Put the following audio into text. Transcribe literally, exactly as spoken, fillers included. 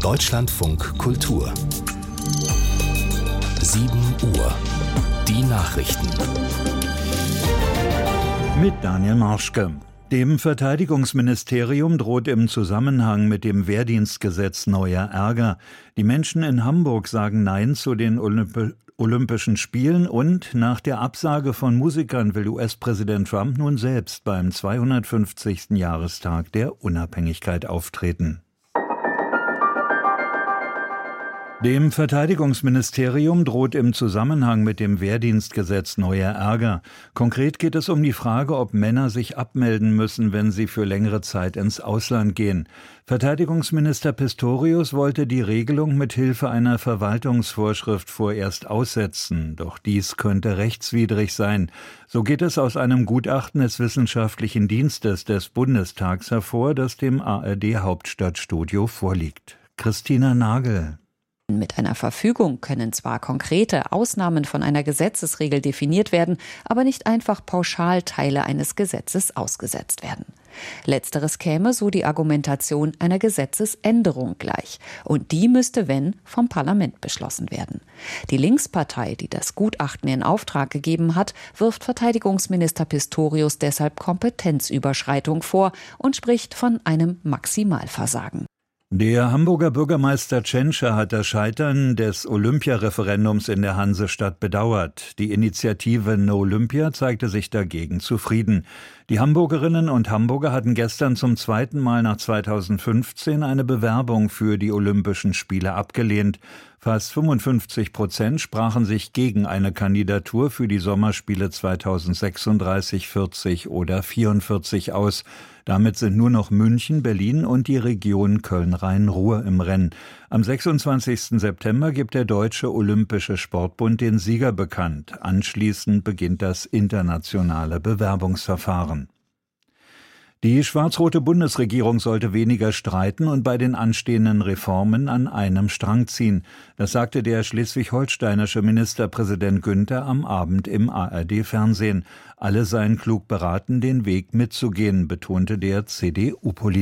Deutschlandfunk Kultur. sieben Uhr. Die Nachrichten. Mit Daniel Marschke. Dem Verteidigungsministerium droht im Zusammenhang mit dem Wehrdienstgesetz neuer Ärger. Die Menschen in Hamburg sagen Nein zu den Olymp- Olympischen Spielen und nach der Absage von Musikern will U S-Präsident Trump nun selbst beim zweihundertfünfzigsten Jahrestag der Unabhängigkeit auftreten. Dem Verteidigungsministerium droht im Zusammenhang mit dem Wehrdienstgesetz neuer Ärger. Konkret geht es um die Frage, ob Männer sich abmelden müssen, wenn sie für längere Zeit ins Ausland gehen. Verteidigungsminister Pistorius wollte die Regelung mit Hilfe einer Verwaltungsvorschrift vorerst aussetzen. Doch dies könnte rechtswidrig sein. So geht es aus einem Gutachten des Wissenschaftlichen Dienstes des Bundestags hervor, das dem A R D-Hauptstadtstudio vorliegt. Christina Nagel. Mit einer Verfügung können zwar konkrete Ausnahmen von einer Gesetzesregel definiert werden, aber nicht einfach pauschal Teile eines Gesetzes ausgesetzt werden. Letzteres käme, so die Argumentation, einer Gesetzesänderung gleich. Und die müsste, wenn, vom Parlament beschlossen werden. Die Linkspartei, die das Gutachten in Auftrag gegeben hat, wirft Verteidigungsminister Pistorius deshalb Kompetenzüberschreitung vor und spricht von einem Maximalversagen. Der Hamburger Bürgermeister Tschentscher hat das Scheitern des Olympiareferendums in der Hansestadt bedauert. Die Initiative No Olympia zeigte sich dagegen zufrieden. Die Hamburgerinnen und Hamburger hatten gestern zum zweiten Mal nach zweitausendfünfzehn eine Bewerbung für die Olympischen Spiele abgelehnt. Fast fünfundfünfzig Prozent sprachen sich gegen eine Kandidatur für die Sommerspiele zweitausendsechsunddreißig, vierzig oder vierundvierzig aus. Damit sind nur noch München, Berlin und die Region Köln-Rhein-Ruhr im Rennen. Am sechsundzwanzigsten September gibt der Deutsche Olympische Sportbund den Sieger bekannt. Anschließend beginnt das internationale Bewerbungsverfahren. Die schwarz-rote Bundesregierung sollte weniger streiten und bei den anstehenden Reformen an einem Strang ziehen. Das sagte der schleswig-holsteinische Ministerpräsident Günther am Abend im A R D-Fernsehen. Alle seien klug beraten, den Weg mitzugehen, betonte der C D U-Politiker.